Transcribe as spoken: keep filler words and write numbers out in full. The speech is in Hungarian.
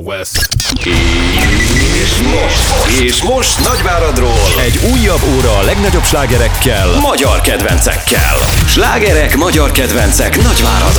West. És most, és most Nagyváradról Egy újabb óra a legnagyobb slágerekkel, magyar kedvencekkel. Slágerek, magyar kedvencek Nagyváradon.